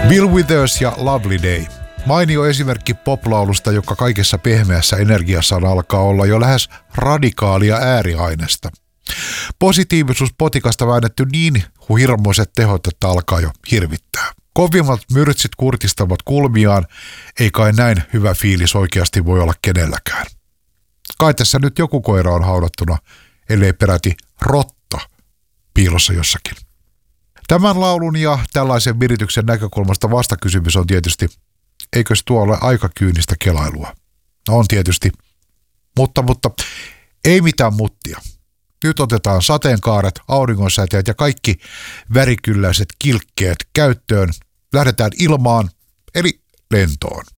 Bill Withers ja Lovely Day. Mainio esimerkki poplaulusta, joka kaikessa pehmeässä energiassaan alkaa olla jo lähes radikaalia ääriainesta. Positiivisuuspotikasta väännetty niin hirmoiset tehot, että alkaa jo hirvittää. Kovimmat myrtsit kurtistavat kulmiaan, ei kai näin hyvä fiilis oikeasti voi olla kenelläkään. Kai tässä nyt joku koira on haudattuna, ellei peräti rotta piilossa jossakin. Tämän laulun ja tällaisen virityksen näkökulmasta vastakysymys on tietysti, eikös tuo ole aika kyynistä kelailua? No on tietysti, mutta ei mitään muttia. Nyt otetaan sateenkaaret, auringonsäteet ja kaikki värikylläiset kilkkeet käyttöön. Lähdetään ilmaan, eli lentoon.